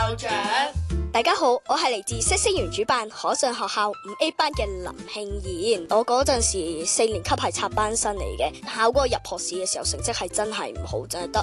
校長。 大家好，我係嚟自嗇色園主辦可信學校5A 班嘅林慶賢。我嗰陣時4年級係插班生嚟嘅，考過入學試嘅時候成績係真係唔好，淨係得